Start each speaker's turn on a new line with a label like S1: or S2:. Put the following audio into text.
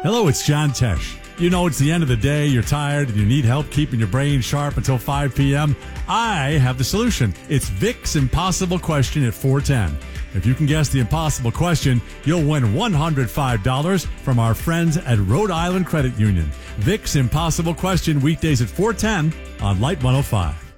S1: Hello, it's John Tesh. You know, it's the end of the day, you're tired, and you need help keeping your brain sharp until 5 p.m. I have the solution. It's Vic's Impossible Question at 410. If you can guess the impossible question, you'll win $105 from our friends at Rhode Island Credit Union. Vic's Impossible Question, weekdays at 410 on Light 105.